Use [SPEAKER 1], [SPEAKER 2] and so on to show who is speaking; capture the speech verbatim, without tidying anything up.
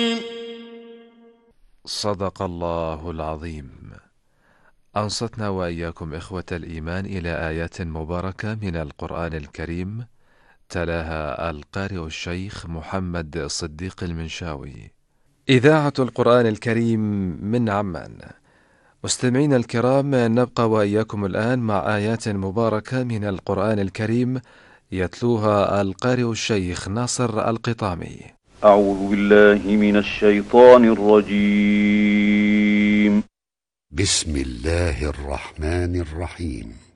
[SPEAKER 1] صدق الله العظيم. أنصتنا وإياكم إخوة الإيمان إلى آيات مباركة من القرآن الكريم، تلاها القارئ الشيخ محمد صديق المنشاوي. إذاعة القرآن الكريم من عمان. مستمعين الكرام، نبقى وإياكم الآن مع آيات مباركة من القرآن الكريم يتلوها القارئ الشيخ ناصر القطامي.
[SPEAKER 2] أعوذ بالله من الشيطان الرجيم.
[SPEAKER 3] بسم الله الرحمن الرحيم.